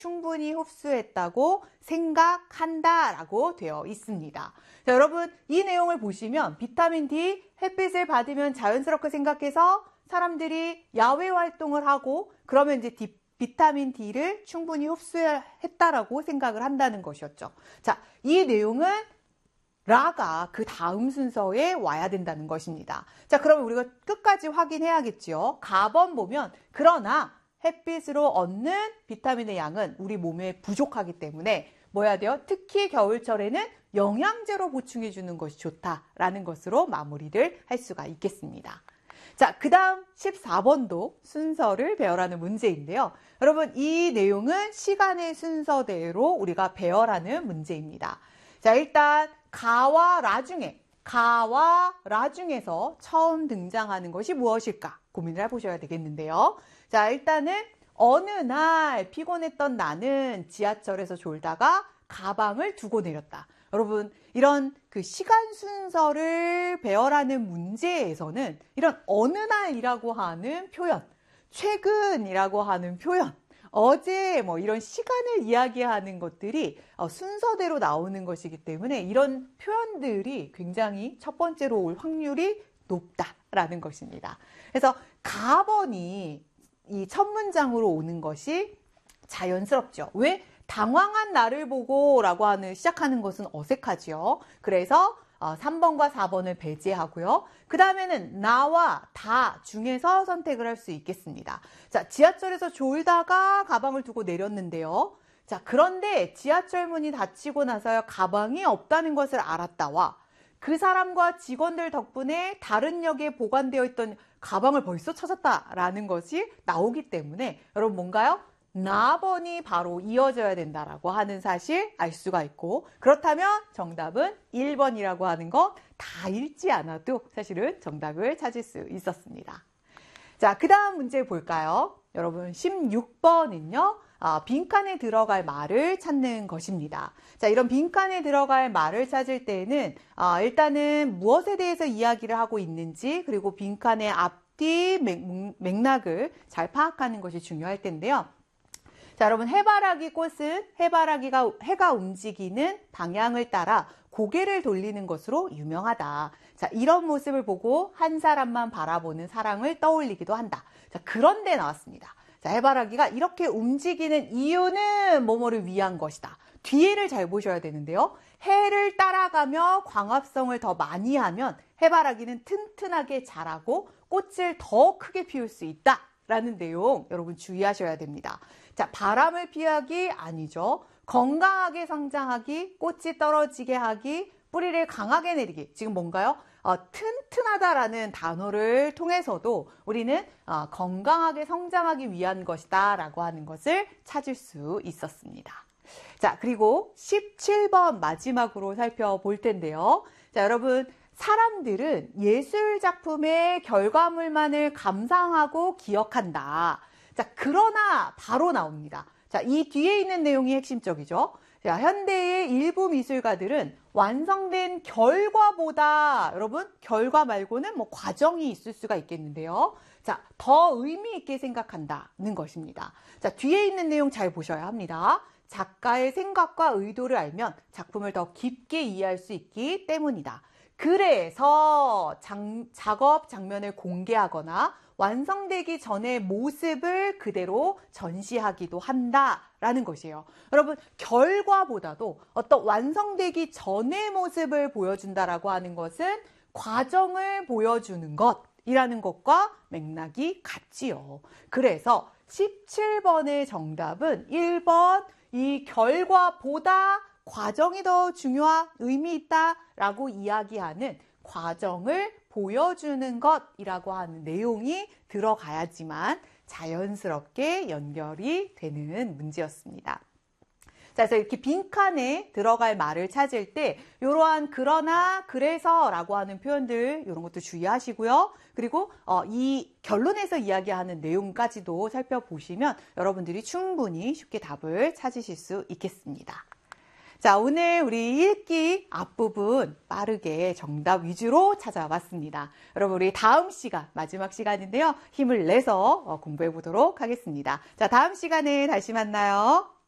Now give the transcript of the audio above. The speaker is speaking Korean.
충분히 흡수했다고 생각한다라고 되어 있습니다. 자, 여러분 이 내용을 보시면 비타민 D 햇빛을 받으면 자연스럽게 생각해서 사람들이 야외 활동을 하고 그러면 이제 비타민 D를 충분히 흡수했다라고 생각을 한다는 것이었죠. 자, 이 내용은 라가 그 다음 순서에 와야 된다는 것입니다. 자, 그러면 우리가 끝까지 확인해야겠죠. 가번 보면 그러나 햇빛으로 얻는 비타민의 양은 우리 몸에 부족하기 때문에 뭐 해야 돼요? 특히 겨울철에는 영양제로 보충해 주는 것이 좋다라는 것으로 마무리를 할 수가 있겠습니다. 자, 그 다음 14번도 순서를 배열하는 문제인데요. 여러분 이 내용은 시간의 순서대로 우리가 배열하는 문제입니다. 자, 일단 가와 라 중에서 처음 등장하는 것이 무엇일까 고민을 해보셔야 되겠는데요. 자, 일단은 어느 날 피곤했던 나는 지하철에서 졸다가 가방을 두고 내렸다. 여러분 이런 그 시간 순서를 배열하는 문제에서는 이런 어느 날이라고 하는 표현, 최근이라고 하는 표현, 어제 뭐 이런 시간을 이야기하는 것들이 순서대로 나오는 것이기 때문에 이런 표현들이 굉장히 첫 번째로 올 확률이 높다라는 것입니다. 그래서 가번이 이 첫 문장으로 오는 것이 자연스럽죠. 왜? 당황한 나를 보고 라고 하는 시작하는 것은 어색하죠. 그래서 3번과 4번을 배제하고요. 그 다음에는 나와 다 중에서 선택을 할 수 있겠습니다. 자, 지하철에서 졸다가 가방을 두고 내렸는데요. 자, 그런데 지하철 문이 닫히고 나서야 가방이 없다는 것을 알았다와 그 사람과 직원들 덕분에 다른 역에 보관되어 있던 가방을 벌써 찾았다라는 것이 나오기 때문에 여러분 뭔가요? 나번이 바로 이어져야 된다라고 하는 사실 알 수가 있고 그렇다면 정답은 1번이라고 하는 거 다 읽지 않아도 사실은 정답을 찾을 수 있었습니다. 자, 그 다음 문제 볼까요? 여러분 16번은요. 빈칸에 들어갈 말을 찾는 것입니다. 자, 이런 빈칸에 들어갈 말을 찾을 때는 일단은 무엇에 대해서 이야기를 하고 있는지 그리고 빈칸의 앞뒤 맥락을 잘 파악하는 것이 중요할 텐데요. 자, 여러분 해바라기 꽃은 해가 움직이는 방향을 따라 고개를 돌리는 것으로 유명하다. 자, 이런 모습을 보고 한 사람만 바라보는 사랑을 떠올리기도 한다. 자, 그런데 나왔습니다. 자, 해바라기가 이렇게 움직이는 이유는 뭐뭐를 위한 것이다. 뒤에를 잘 보셔야 되는데요. 해를 따라가며 광합성을 더 많이 하면 해바라기는 튼튼하게 자라고 꽃을 더 크게 피울 수 있다. 라는 내용 여러분 주의하셔야 됩니다. 자, 바람을 피하기 아니죠. 건강하게 성장하기, 꽃이 떨어지게 하기, 뿌리를 강하게 내리기. 지금 뭔가요? 튼튼하다라는 단어를 통해서도 우리는 건강하게 성장하기 위한 것이다 라고 하는 것을 찾을 수 있었습니다. 자, 그리고 17번 마지막으로 살펴볼 텐데요. 자, 여러분 사람들은 예술 작품의 결과물만을 감상하고 기억한다. 자, 그러나 바로 나옵니다. 자, 이 뒤에 있는 내용이 핵심적이죠. 자, 현대의 일부 미술가들은 완성된 결과보다 여러분 결과 말고는 뭐 과정이 있을 수가 있겠는데요. 자, 더 의미 있게 생각한다는 것입니다. 자, 뒤에 있는 내용 잘 보셔야 합니다. 작가의 생각과 의도를 알면 작품을 더 깊게 이해할 수 있기 때문이다. 그래서 작업 장면을 공개하거나 완성되기 전의 모습을 그대로 전시하기도 한다라는 것이에요. 여러분 결과보다도 어떤 완성되기 전의 모습을 보여준다라고 하는 것은 과정을 보여주는 것이라는 것과 맥락이 같지요. 그래서 17번의 정답은 1번 이 결과보다 과정이 더 중요한 의미 있다라고 이야기하는 과정을 보여주는 것이라고 하는 내용이 들어가야지만 자연스럽게 연결이 되는 문제였습니다. 자, 그래서 이렇게 빈칸에 들어갈 말을 찾을 때 이러한 그러나, 그래서라고 하는 표현들 이런 것도 주의하시고요. 그리고 이 결론에서 이야기하는 내용까지도 살펴보시면 여러분들이 충분히 쉽게 답을 찾으실 수 있겠습니다. 자, 오늘 우리 읽기 앞부분 빠르게 정답 위주로 찾아봤습니다. 여러분 우리 다음 시간, 마지막 시간인데요. 힘을 내서 공부해 보도록 하겠습니다. 자, 다음 시간에 다시 만나요.